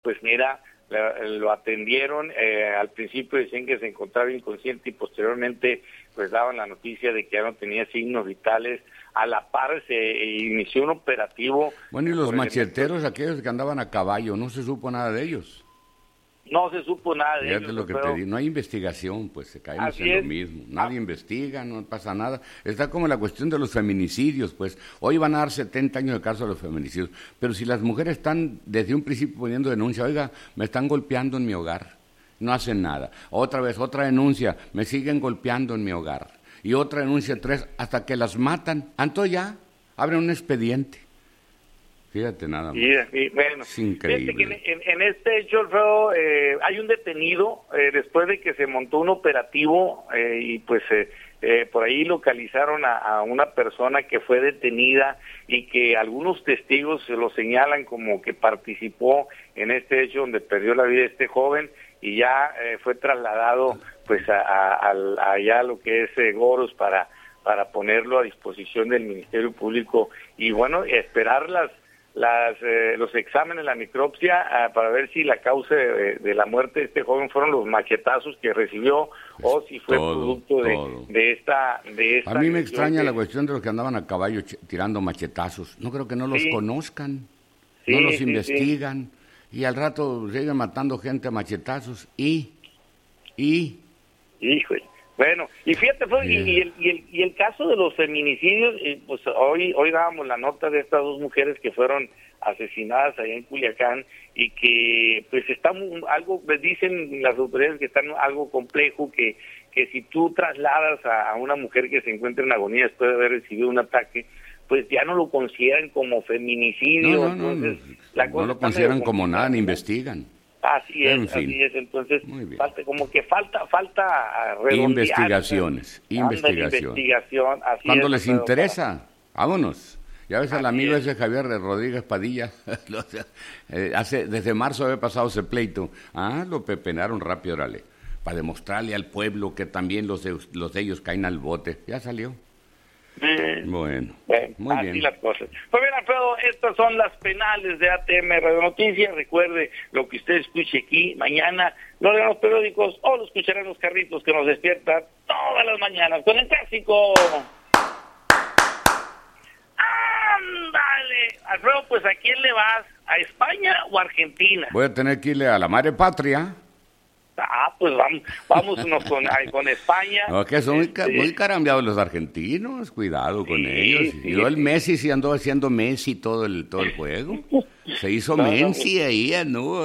pues mira, lo atendieron, al principio decían que se encontraba inconsciente y posteriormente pues daban la noticia de que ya no tenía signos vitales. A la par se inició un operativo. Bueno, y los macheteros, aquellos que andaban a caballo, no se supo nada de ellos. No se supo nada de ellos. Lo que te digo, no hay investigación, pues se caemos en lo mismo. Nadie investiga, no pasa nada. Está como la cuestión de los feminicidios, pues. Hoy van a dar 70 años de caso de los feminicidios. Pero si las mujeres están desde un principio poniendo denuncia, oiga, me están golpeando en mi hogar, no hacen nada. Otra vez, otra denuncia, me siguen golpeando en mi hogar. Y otra denuncia, 3, hasta que las matan. Entonces ya, abren un expediente. Fíjate nada más. Y bueno, es increíble. Que en este hecho, Alfredo, hay un detenido después de que se montó un operativo y pues por ahí localizaron a una persona que fue detenida y que algunos testigos se lo señalan como que participó en este hecho donde perdió la vida este joven y ya fue trasladado pues allá lo que es Goros para ponerlo a disposición del Ministerio Público y bueno, esperar los exámenes, la necropsia, para ver si la causa de la muerte de este joven fueron los machetazos que recibió o si fue producto de esta. A mí me extraña la cuestión de los que andaban a caballo tirando machetazos. No creo que no los conozcan, no los investigan y al rato siguen matando gente a machetazos Híjole. Bueno, y fíjate, y el caso de los feminicidios, pues hoy dábamos la nota de estas dos mujeres que fueron asesinadas allá en Culiacán y que pues está algo, dicen las autoridades que están algo complejo, que si tú trasladas a una mujer que se encuentra en agonía después de haber recibido un ataque, pues ya no lo consideran como feminicidio. No lo consideran como nada, ni investigan. Así es, entonces falta investigaciones. Así cuando les interesa, vámonos. Ya ves al amigo ese Javier Rodríguez Padilla, desde marzo había pasado ese pleito, lo pepenaron rápido, órale, para demostrarle al pueblo que también los de ellos caen al bote, ya salió. Bueno, muy así bien. Las cosas. Pues bien, Alfredo, estas son las penales de ATM Radio Noticias. Recuerde, lo que usted escuche aquí mañana, lo leerá en los periódicos o lo escuchará en los carritos que nos despiertan todas las mañanas con el clásico. ¡Ándale! Alfredo, pues ¿a quién le vas? ¿A España o a Argentina? Voy a tener que irle a la madre patria. Pues vámonos con España. No, que son muy carambeados los argentinos, cuidado con ellos. Y luego el Messi sí andó haciendo Messi todo el juego. Se hizo Messi ahí, anduvo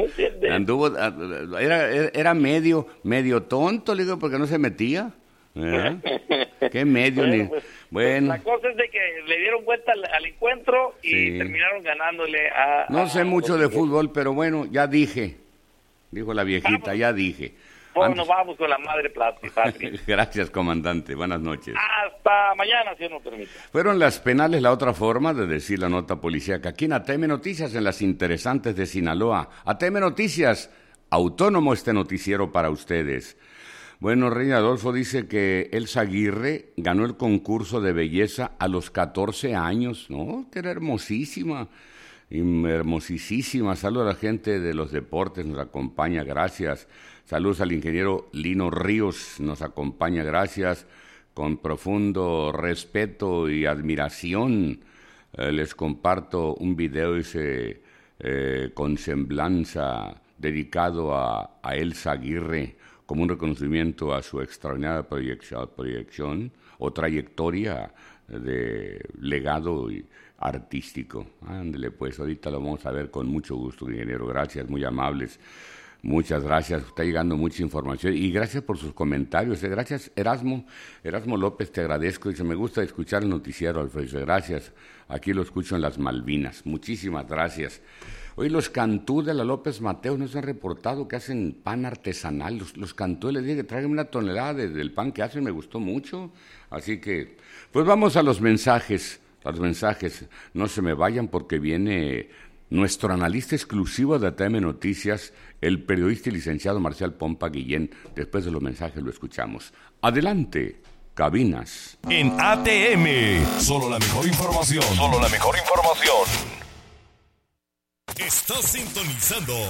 era medio tonto, le digo, porque no se metía. ¿Qué medio? Bueno. La cosa es de que le dieron vuelta al encuentro y terminaron ganándole a... No sé mucho de fútbol, pero bueno, ya dije. Dijo la viejita, ya dije. Bueno, vamos con la madre patria. Gracias, comandante. Buenas noches. Hasta mañana, si Dios nos permite. Fueron las penales la otra forma de decir la nota policíaca. Aquí en ATM Noticias, en las interesantes de Sinaloa. ATM Noticias, autónomo este noticiero para ustedes. Bueno, Rey Adolfo dice que Elsa Aguirre ganó el concurso de belleza a los 14 años, ¿no? Que era hermosísima. Hermosísima. Saludos a la gente de los deportes, nos acompaña, gracias. Saludos al ingeniero Lino Ríos, nos acompaña, gracias. Con profundo respeto y admiración les comparto un video con semblanza dedicado a Elsa Aguirre como un reconocimiento a su extraordinaria proyección o trayectoria de legado y artístico. Ándele, pues ahorita lo vamos a ver con mucho gusto, ingeniero. Gracias, muy amables. Muchas gracias. Está llegando mucha información y gracias por sus comentarios. Gracias, Erasmo López, te agradezco. Dice, me gusta escuchar el noticiero, Alfredo. Gracias. Aquí lo escucho en las Malvinas. Muchísimas gracias. Hoy los Cantú de la López Mateos nos han reportado que hacen pan artesanal. Los Cantú, les dije que traigan una tonelada del pan que hacen, me gustó mucho. Así que, pues vamos a los mensajes. No se me vayan porque viene nuestro analista exclusivo de ATM Noticias, el periodista y licenciado Marcial Pompa Guillén. Después de los mensajes lo escuchamos. Adelante, cabinas. En ATM, solo la mejor información. Estás sintonizando